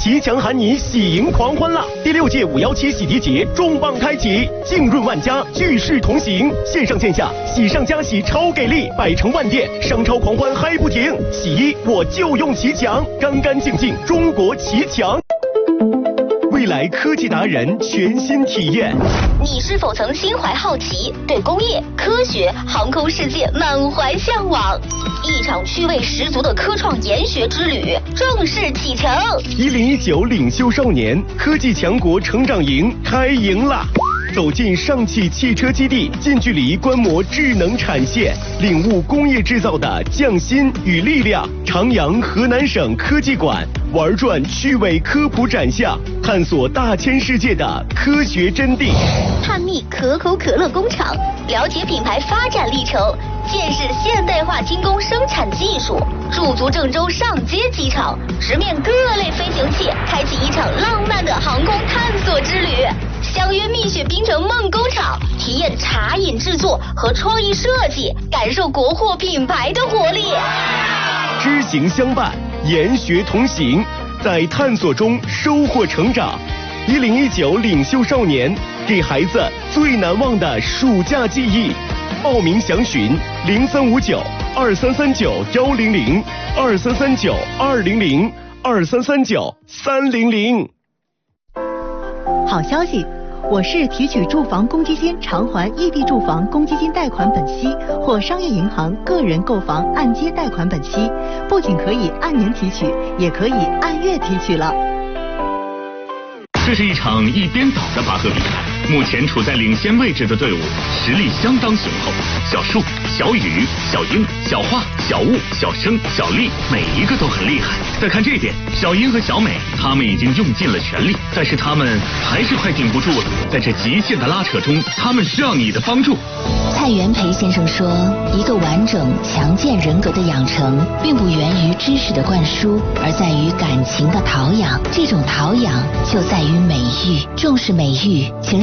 骑墙喊你喜迎狂欢啦！第6届517洗涤节重磅开启，净润万家，聚势同行，线上线下喜上加喜超给力，百城万店商超狂欢嗨不停，洗衣我就用骑墙，干干净净中国骑墙。未来科技达人全新体验。 你是否曾心怀好奇，对工业、科学、航空世界满怀向往？一场趣味十足的科创研学之旅正式启程。 1019领袖少年科技强国成长营开营啦！走进上汽汽车基地，近距离观摩智能产线，领悟工业制造的匠心与力量。长阳河南省科技馆玩转趣味科普展项，探索大千世界的科学真谛。 探秘可口可乐工厂，了解品牌发展历程，见识现代化精工生产技术。驻足郑州上街机场，直面各类飞行器，开启一场浪漫的航空探索之旅。相约蜜雪冰城梦工厂，体验茶饮制作和创意设计，感受国货品牌的活力。 知行相伴，研学同行，在探索中收获成长。1019领袖少年，给孩子最难忘的暑假记忆。报名详询0359-100，2339-200，2339-200，2339-300。 好消息，我市提取住房公积金偿还异地住房公积金贷款本息或商业银行个人购房按揭贷款本息，不仅可以按年提取，也可以按月提取了。 这是一场一边倒的拔河比赛，目前处在领先位置的队伍实力相当雄厚。小树、小雨、小英、小花、小雾、小生、小丽，每一个都很厉害。再看这边，小英和小美，他们已经用尽了全力，但是他们还是快顶不住了。在这极限的拉扯中，他们需要你的帮助。 蔡元培先生说，一个完整强健人格的养成，并不源于知识的灌输，而在于感情的陶养。这种陶养就在于美育，重视美育，请